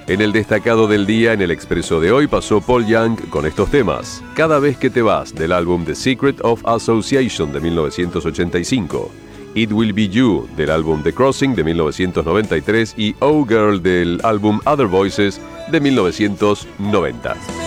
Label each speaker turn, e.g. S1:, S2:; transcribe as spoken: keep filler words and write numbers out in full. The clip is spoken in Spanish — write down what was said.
S1: En el destacado del día, en el expreso de hoy, pasó Paul Young con estos temas. Cada vez que te vas, del álbum The Secret of Association de mil novecientos ochenta y cinco. It Will Be You, del álbum The Crossing de mil novecientos noventa y tres. Y Oh Girl, del álbum Other Voices de mil novecientos noventa.